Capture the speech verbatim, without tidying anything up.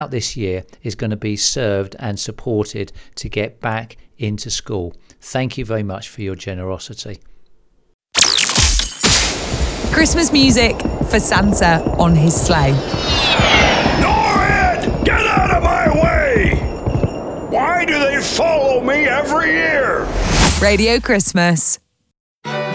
this year is going to be served and supported to get back into school. Thank you very much for your generosity. Christmas music for Santa on his sleigh. Norrid! Get out of my way! Why do they follow me every year? Radio Christmas.